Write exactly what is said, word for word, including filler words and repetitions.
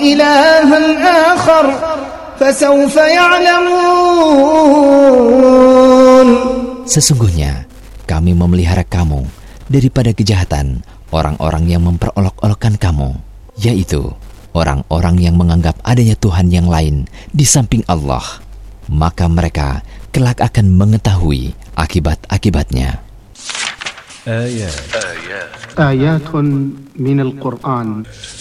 إلها آخر فسوف يعلمون. Sesungguhnya kami memelihara kamu daripada kejahatan orang-orang yang memperolok-olokkan kamu, yaitu orang-orang yang menganggap adanya Tuhan yang lain di samping Allah. Maka mereka kelak akan mengetahui akibat-akibatnya. Ayat آيات من القرآن